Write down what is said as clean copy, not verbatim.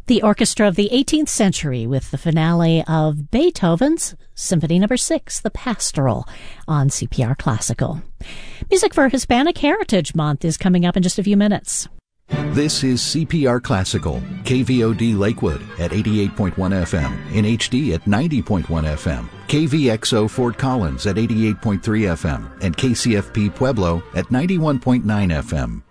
The orchestra of the 18th century with the finale of Beethoven's Symphony No. 6, The Pastoral, on CPR Classical. Music for Hispanic Heritage Month is coming up in just a few minutes. This is CPR Classical, KVOD Lakewood at 88.1 FM, in HD at 90.1 FM, KVXO Fort Collins at 88.3 FM, and KCFP Pueblo at 91.9 FM.